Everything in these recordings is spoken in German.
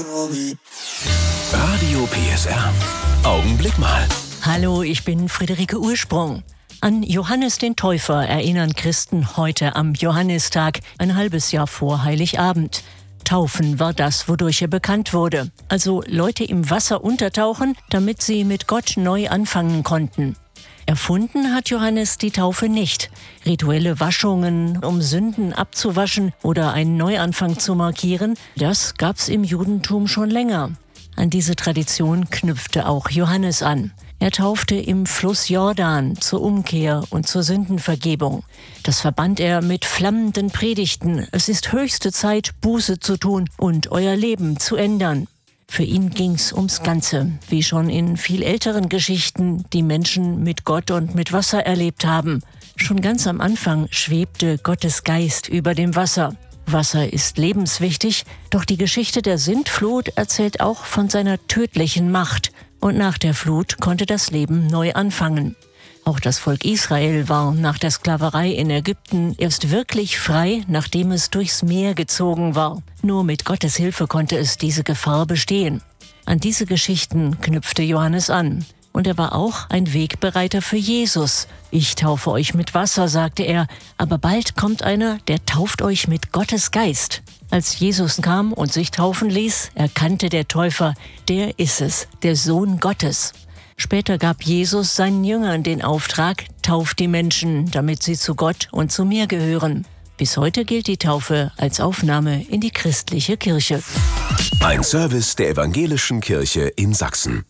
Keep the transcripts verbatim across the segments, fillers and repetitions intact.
Radio P S R. Augenblick mal. Hallo, ich bin Friederike Ursprung. An Johannes den Täufer erinnern Christen heute am Johannistag, ein halbes Jahr vor Heiligabend. Taufen war das, wodurch er bekannt wurde. Also Leute im Wasser untertauchen, damit sie mit Gott neu anfangen konnten. Erfunden hat Johannes die Taufe nicht. Rituelle Waschungen, um Sünden abzuwaschen oder einen Neuanfang zu markieren, das gab's im Judentum schon länger. An diese Tradition knüpfte auch Johannes an. Er taufte im Fluss Jordan zur Umkehr und zur Sündenvergebung. Das verband er mit flammenden Predigten. Es ist höchste Zeit, Buße zu tun und euer Leben zu ändern. Für ihn ging's ums Ganze, wie schon in viel älteren Geschichten, die Menschen mit Gott und mit Wasser erlebt haben. Schon ganz am Anfang schwebte Gottes Geist über dem Wasser. Wasser ist lebenswichtig, doch die Geschichte der Sintflut erzählt auch von seiner tödlichen Macht. Und nach der Flut konnte das Leben neu anfangen. Auch das Volk Israel war nach der Sklaverei in Ägypten erst wirklich frei, nachdem es durchs Meer gezogen war. Nur mit Gottes Hilfe konnte es diese Gefahr bestehen. An diese Geschichten knüpfte Johannes an. Und er war auch ein Wegbereiter für Jesus. Ich taufe euch mit Wasser, sagte er, aber bald kommt einer, der tauft euch mit Gottes Geist. Als Jesus kam und sich taufen ließ, erkannte der Täufer, der ist es, der Sohn Gottes. Später gab Jesus seinen Jüngern den Auftrag, tauft die Menschen, damit sie zu Gott und zu mir gehören. Bis heute gilt die Taufe als Aufnahme in die christliche Kirche. Ein Service der Evangelischen Kirche in Sachsen.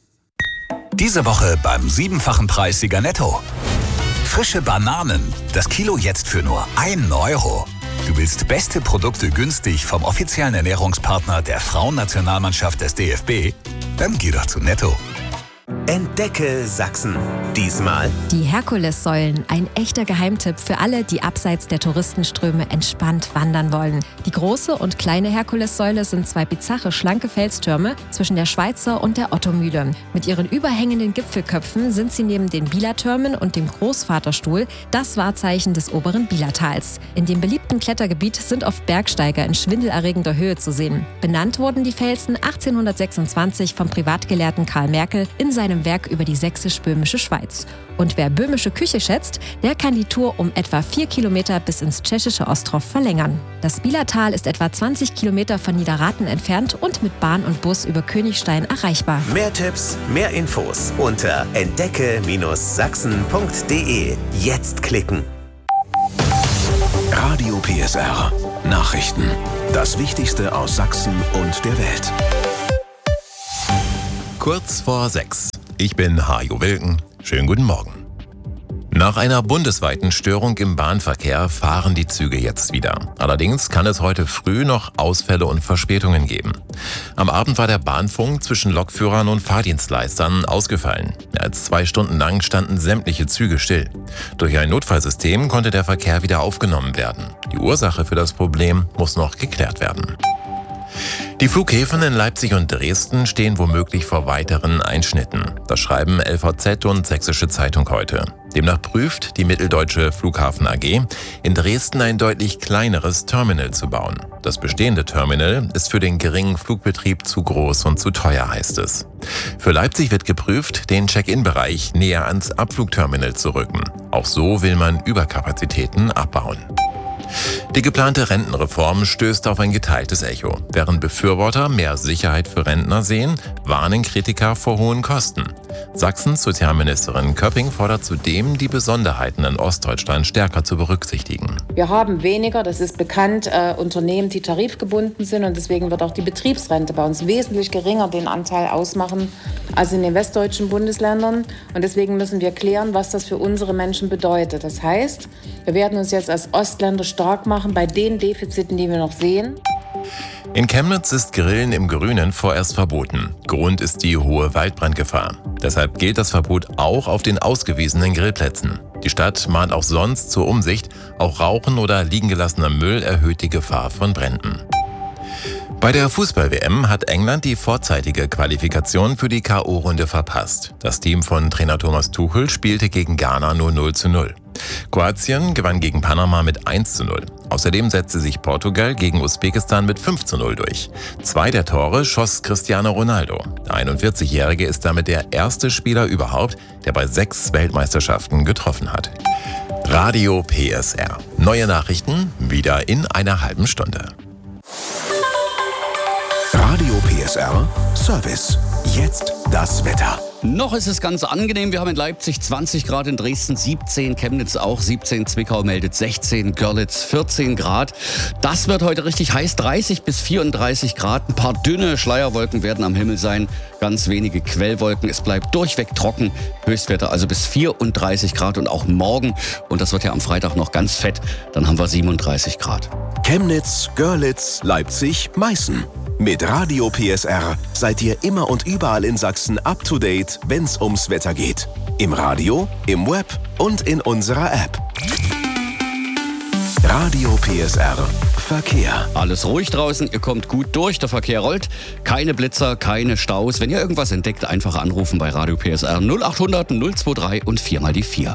Diese Woche beim siebenfachen Preissieger Netto. Frische Bananen, das Kilo jetzt für nur einen Euro. Du willst beste Produkte günstig vom offiziellen Ernährungspartner der Frauennationalmannschaft des D F B? Dann geh doch zu Netto. Entdecke Sachsen. Diesmal die Herkulessäulen, ein echter Geheimtipp für alle, die abseits der Touristenströme entspannt wandern wollen. Die große und kleine Herkulessäule sind zwei bizarre, schlanke Felstürme zwischen der Schweizer und der Ottomühle. Mit ihren überhängenden Gipfelköpfen sind sie neben den Bielertürmen und dem Großvaterstuhl das Wahrzeichen des oberen Bielertals. In dem beliebten Klettergebiet sind oft Bergsteiger in schwindelerregender Höhe zu sehen. Benannt wurden die Felsen achtzehnhundertsechsundzwanzig vom Privatgelehrten Karl Merkel in seinem Werk über die sächsisch-böhmische Schweiz. Und wer böhmische Küche schätzt, der kann die Tour um etwa vier Kilometer bis ins tschechische Ostrov verlängern. Das Bielertal ist etwa zwanzig Kilometer von Niederrathen entfernt und mit Bahn und Bus über Königstein erreichbar. Mehr Tipps, mehr Infos unter entdecke Sachsen punkt de. Jetzt klicken. Radio P S R. Nachrichten. Das Wichtigste aus Sachsen und der Welt. Kurz vor sechs. Ich bin Hajo Wilken. Schönen guten Morgen. Nach einer bundesweiten Störung im Bahnverkehr fahren die Züge jetzt wieder. Allerdings kann es heute früh noch Ausfälle und Verspätungen geben. Am Abend war der Bahnfunk zwischen Lokführern und Fahrdienstleistern ausgefallen. Mehr als zwei Stunden lang standen sämtliche Züge still. Durch ein Notfallsystem konnte der Verkehr wieder aufgenommen werden. Die Ursache für das Problem muss noch geklärt werden. Die Flughäfen in Leipzig und Dresden stehen womöglich vor weiteren Einschnitten. Das schreiben L V Z und Sächsische Zeitung heute. Demnach prüft die Mitteldeutsche Flughafen A G, in Dresden ein deutlich kleineres Terminal zu bauen. Das bestehende Terminal ist für den geringen Flugbetrieb zu groß und zu teuer, heißt es. Für Leipzig wird geprüft, den Check-in-Bereich näher ans Abflugterminal zu rücken. Auch so will man Überkapazitäten abbauen. Die geplante Rentenreform stößt auf ein geteiltes Echo. Während Befürworter mehr Sicherheit für Rentner sehen, warnen Kritiker vor hohen Kosten. Sachsens Sozialministerin Köpping fordert zudem, die Besonderheiten in Ostdeutschland stärker zu berücksichtigen. Wir haben weniger, das ist bekannt, äh, Unternehmen, die tarifgebunden sind, und deswegen wird auch die Betriebsrente bei uns wesentlich geringer den Anteil ausmachen als in den westdeutschen Bundesländern. Und deswegen müssen wir klären, was das für unsere Menschen bedeutet. Das heißt, wir werden uns jetzt als Ostländer stark machen bei den Defiziten, die wir noch sehen. In Chemnitz ist Grillen im Grünen vorerst verboten. Grund ist die hohe Waldbrandgefahr. Deshalb gilt das Verbot auch auf den ausgewiesenen Grillplätzen. Die Stadt mahnt auch sonst zur Umsicht. Auch Rauchen oder liegen gelassener Müll erhöht die Gefahr von Bränden. Bei der Fußball-W M hat England die vorzeitige Qualifikation für die K O-Runde verpasst. Das Team von Trainer Thomas Tuchel spielte gegen Ghana nur null zu null. Kroatien gewann gegen Panama mit eins zu null. Außerdem setzte sich Portugal gegen Usbekistan mit fünf zu null durch. Zwei der Tore schoss Cristiano Ronaldo. Der einundvierzigjährige ist damit der erste Spieler überhaupt, der bei sechs Weltmeisterschaften getroffen hat. Radio P S R. Neue Nachrichten wieder in einer halben Stunde. Radio P S R Service. Jetzt das Wetter. Noch ist es ganz angenehm. Wir haben in Leipzig zwanzig Grad, in Dresden siebzehn, Chemnitz auch siebzehn, Zwickau meldet sechzehn, Görlitz vierzehn Grad. Das wird heute richtig heiß, dreißig bis vierunddreißig Grad. Ein paar dünne Schleierwolken werden am Himmel sein, ganz wenige Quellwolken. Es bleibt durchweg trocken, Höchstwerte also bis vierunddreißig Grad und auch morgen. Und das wird ja am Freitag noch ganz fett, dann haben wir siebenunddreißig Grad. Chemnitz, Görlitz, Leipzig, Meißen. Mit Radio P S R seid ihr immer und überall in Sachsen up to date, wenn's ums Wetter geht. Im Radio, im Web und in unserer App. Radio P S R Verkehr. Alles ruhig draußen, ihr kommt gut durch, der Verkehr rollt. Keine Blitzer, keine Staus. Wenn ihr irgendwas entdeckt, einfach anrufen bei Radio P S R null achthundert null zweiundzwanzig und vier mal die vier.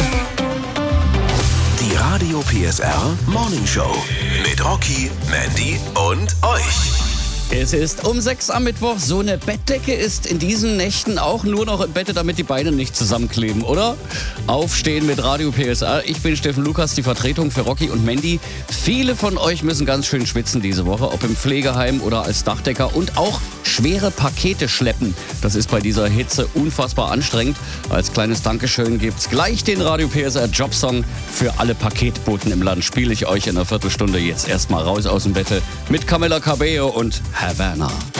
Die Radio P S R Morning Show mit Rocky, Mandy und euch. Es ist um sechs am Mittwoch. So eine Bettdecke ist in diesen Nächten auch nur noch im Bett, damit die Beine nicht zusammenkleben, oder? Aufstehen mit Radio P S R. Ich bin Steffen Lukas, die Vertretung für Rocky und Mandy. Viele von euch müssen ganz schön schwitzen diese Woche, ob im Pflegeheim oder als Dachdecker und auch schwere Pakete schleppen. Das ist bei dieser Hitze unfassbar anstrengend. Als kleines Dankeschön gibt's gleich den Radio P S R Jobsong für alle Paketboten im Land. Spiele ich euch in einer Viertelstunde jetzt erstmal raus aus dem Bette mit Camila Cabello und Havana.